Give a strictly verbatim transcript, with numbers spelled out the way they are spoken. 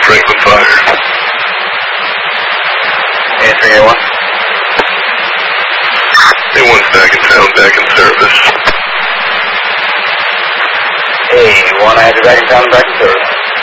Franklin Fire. Answering A one. A one's back in town, back in service. A one, I have you back in town, back in service.